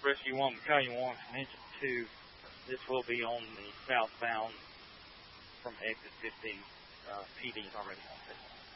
Rescue 1, Battalion 1 from Engine 2. This will be on the southbound from exit 15. PD is already on this.